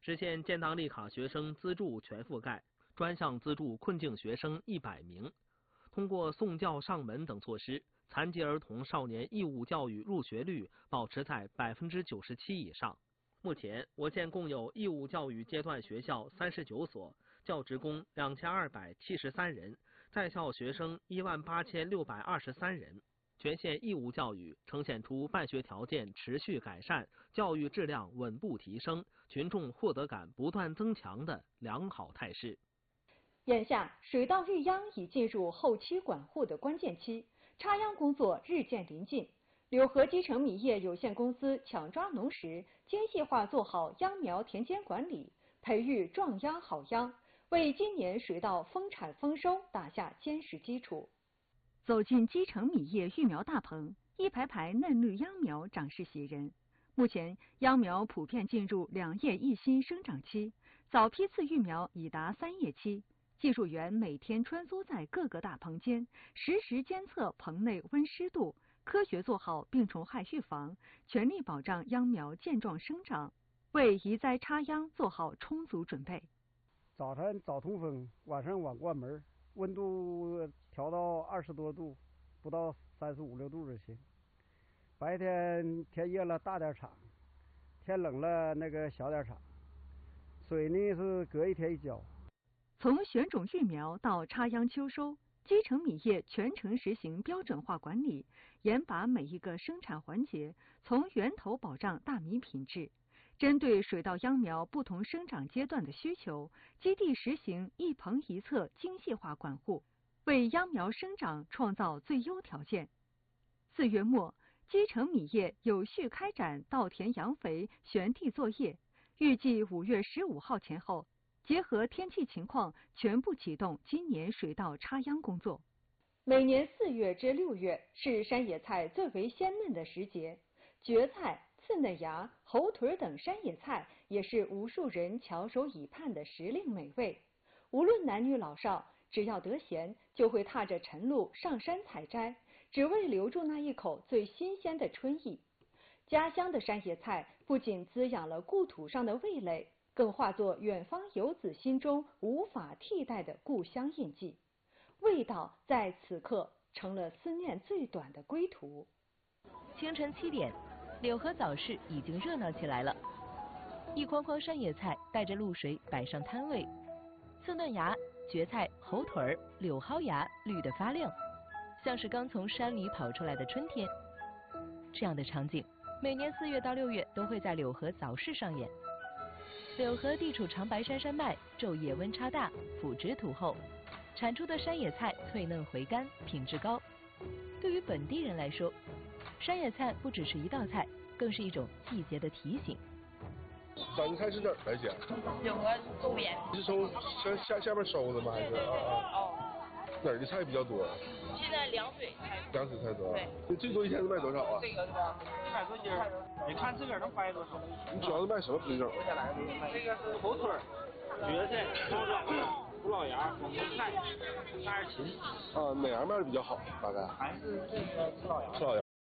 实现建档立卡学生资助全覆盖，专项资助困境学生100名。通过送教上门等措施，残疾儿童少年义务教育入学率保持在97%以上。目前，我县共有义务教育阶段学校39所，教职工2273人，在校学生18623人。全县义务教育呈现出办学条件持续改善、教育质量稳步提升、群众获得感不断增强的良好态势。 眼下，水稻育秧已进入后期管护的关键期，插秧工作日渐临近。柳河基成米业有限公司抢抓农时，精细化做好秧苗田间管理，培育壮秧好秧，为今年水稻丰产丰收打下坚实基础。走进基成米业育苗大棚，一排排嫩绿秧苗长势喜人。目前，秧苗普遍进入2叶一新生长期，早批次育苗已达3叶期。技术员每天穿梭在各个大棚间，实时监测棚内温湿度，科学做好病虫害预防，全力保障秧苗健壮生长，为移栽插秧做好充足准备。 早晨早通风，晚上晚关门，温度调到20多度，不到35、6度就行。白天天热了大点场，天冷了那个小点场。水呢是隔一天一浇。 从选种育苗到插秧秋收，基成米业全程实行标准化管理，严把每一个生产环节，从源头保障大米品质。针对水稻秧苗不同生长阶段的需求，基地实行一棚一侧精细化管护，为秧苗生长创造最优条件。4月末，基成米业有序开展稻田养肥、旋地作业，预计5月15号前后，结合天气情况，全部启动今年水稻插秧工作。每年4月至6月是山野菜最为鲜嫩的时节，蕨菜、刺嫩芽、猴腿等山野菜也是无数人翘首以盼的时令美味。无论男女老少，只要得闲，就会踏着晨路上山采摘，只为留住那一口最新鲜的春意。家乡的山野菜不仅滋养了故土上的味蕾，更化作远方游子心中无法替代的故乡印记，味道在此刻成了思念最短的归途。 清晨7点，柳河早市已经热闹起来了，一筐筐山野菜带着露水摆上摊位，刺嫩芽、蕨菜、猴腿儿、柳蒿芽绿得发亮，像是刚从山里跑出来的春天。这样的场景，每年4月到6月都会在柳河早市上演。柳河地处长白山山脉，昼夜温差大，腐殖土厚，产出的山野菜脆嫩回甘，品质高。对于本地人来说，山野菜不只是一道菜，更是一种季节的提醒。 山野菜是哪儿来讲？ 柳河周边。 是从下面收的吗？还是哪儿的菜比较多？ 现在凉水菜多。 对。 最多一天是卖多少啊？ 这个是吧？100多斤，你看自个儿能掰多少？ 你主要是卖什么品种？ 这个是猴腿、蕨菜、猫爪子、胡老芽、广东菜、大耳芹。 哪样卖的比较好？大概？ 还是这个刺老芽。 刺老芽